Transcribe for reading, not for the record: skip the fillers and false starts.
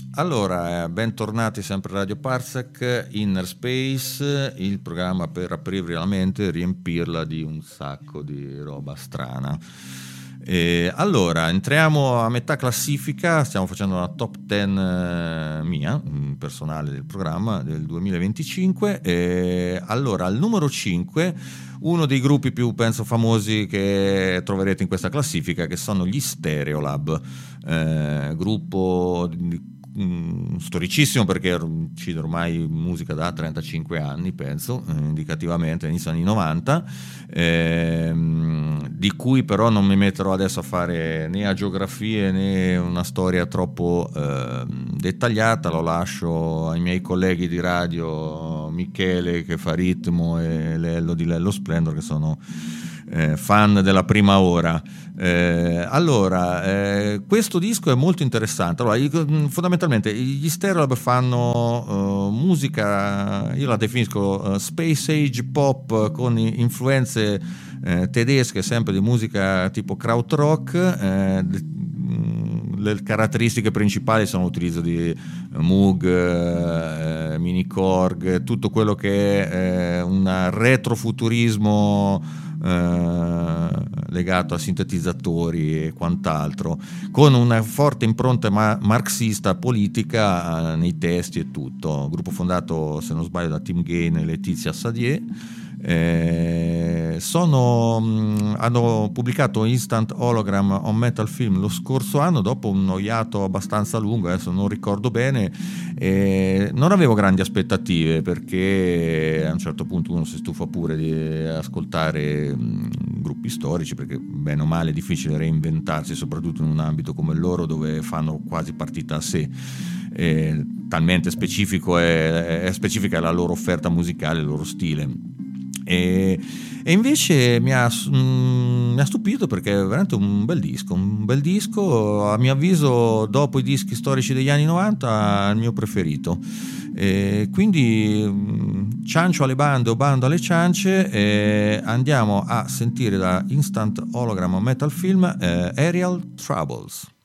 Allora, bentornati sempre a Radio Parsec, Inner Space, il programma per aprirvi la mente e riempirla di un sacco di roba strana. Allora, entriamo a metà classifica, stiamo facendo una top 10 mia, personale del programma del 2025. Allora, al numero 5, uno dei gruppi più, penso, famosi che troverete in questa classifica, che sono gli Stereolab, gruppo storicissimo perché uccide ormai musica da 35 anni, penso, indicativamente, inizio anni 90, di cui però non mi metterò adesso a fare né agiografie né una storia troppo dettagliata, lo lascio ai miei colleghi di radio, Michele che fa ritmo e Lello di Lello Splendor, che sono fan della prima ora. Questo disco è molto interessante. Allora, fondamentalmente gli Stereolab fanno musica, io la definisco space age pop con influenze tedesche, sempre di musica tipo krautrock. Le caratteristiche principali sono l'utilizzo di Moog, Mini Korg, tutto quello che è un retrofuturismo legato a sintetizzatori e quant'altro, con una forte impronta marxista politica nei testi e tutto. Gruppo fondato, se non sbaglio, da Tim Gain e Letizia Sadier. Hanno pubblicato Instant Hologram on Metal Film lo scorso anno, dopo un hiato abbastanza lungo, adesso non ricordo bene. Non avevo grandi aspettative, perché a un certo punto uno si stufa pure di ascoltare gruppi storici, perché bene o male è difficile reinventarsi, soprattutto in un ambito come il loro, dove fanno quasi partita a sé. Talmente specifica è la loro offerta musicale, il loro stile. E invece mi ha stupito, perché è veramente un bel disco, a mio avviso, dopo i dischi storici degli anni 90, il mio preferito. Quindi ciancio alle bande o bando alle ciance, andiamo a sentire da Instant Hologram Metal Film Aerial Troubles.